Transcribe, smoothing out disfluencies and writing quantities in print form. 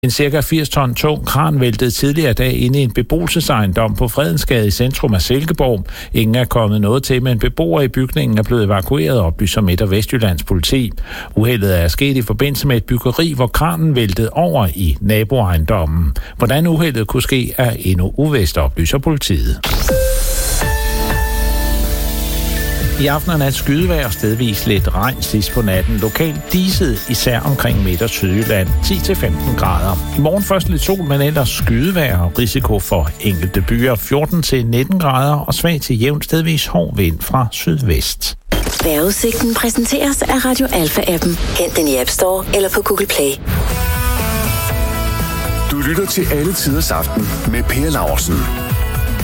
En cirka 80 ton tung kran væltede tidligere dag inde i en beboelsesejendom på Fredensgade i centrum af Silkeborg. Ingen er kommet noget til, men beboere i bygningen er blevet evakueret, oplyser Midt- og Vestjyllands politi. Uheldet er sket i forbindelse med et byggeri, hvor kranen væltede over i naboejendommen. Hvordan uheldet kunne ske, er endnu uvist, oplyser politiet. I aften og nat skydevejr og stedvis lidt regn sidst på natten. Lokalt diset, især omkring Midt- og Sydjylland, 10-15 grader. I morgen først lidt sol, men ellers skydevejr og risiko for enkelte byer, 14-19 grader og svag til jævnt stedvis hård vind fra sydvest. Vejrudsigten præsenteres af Radio Alpha-appen. Hent den i App Store eller på Google Play. Du lytter til Alle Tiders Aften med Per Laursen.